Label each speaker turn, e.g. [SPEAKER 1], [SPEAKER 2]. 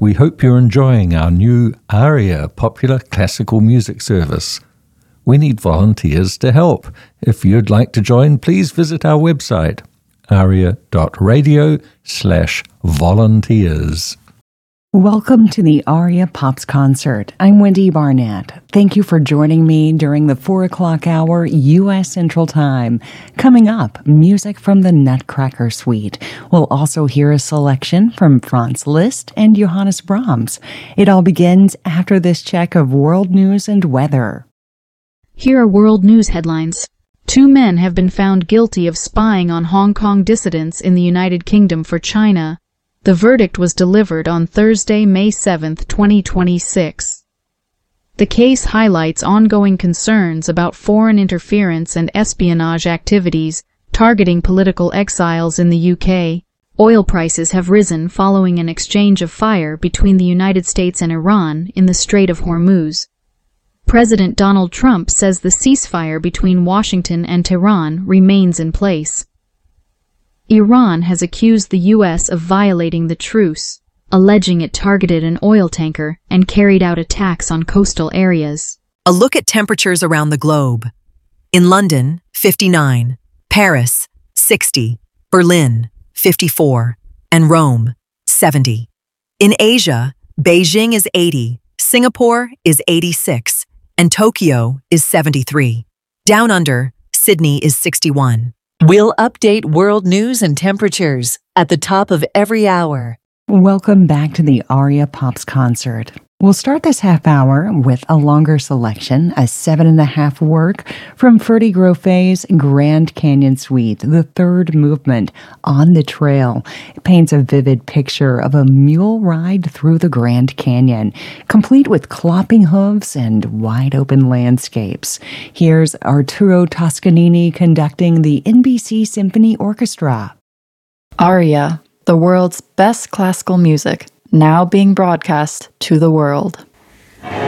[SPEAKER 1] We hope you're enjoying our new ARIA popular classical music service. We need volunteers to help. If you'd like to join, please visit our website, aria.radio/volunteers.
[SPEAKER 2] Welcome to the ARIA Pops Concert. I'm Wendy Barnett. Thank you for joining me during the 4 o'clock hour U.S. Central Time. Coming up, music from the Nutcracker Suite. We'll also hear a selection from Franz Liszt and Johannes Brahms. It all begins after this check of world news and weather.
[SPEAKER 3] Here are world news headlines. 2 men have been found guilty of spying on Hong Kong dissidents in the United Kingdom for China. The verdict was delivered on Thursday, May 7, 2026. The case highlights ongoing concerns about foreign interference and espionage activities targeting political exiles in the UK. Oil prices have risen following an exchange of fire between the United States and Iran in the Strait of Hormuz. President Donald Trump says the ceasefire between Washington and Tehran remains in place. Iran has accused the U.S. of violating the truce, alleging it targeted an oil tanker and carried out attacks on coastal areas.
[SPEAKER 4] A look at temperatures around the globe. In London, 59, Paris, 60, Berlin, 54, and Rome, 70. In Asia, Beijing is 80, Singapore is 86, and Tokyo is 73. Down under, Sydney is 61.
[SPEAKER 5] We'll update world news and temperatures at the top of every hour.
[SPEAKER 2] Welcome back to the ARIA Pops Concert. We'll start this half hour with a longer selection, a 7.5 work from Ferdy Groffet's Grand Canyon Suite, the third movement, On the Trail. It paints a vivid picture of a mule ride through the Grand Canyon, complete with clopping hooves and wide-open landscapes. Here's Arturo Toscanini conducting the NBC Symphony Orchestra.
[SPEAKER 6] ARIA, the world's best classical music, now being broadcast to the world.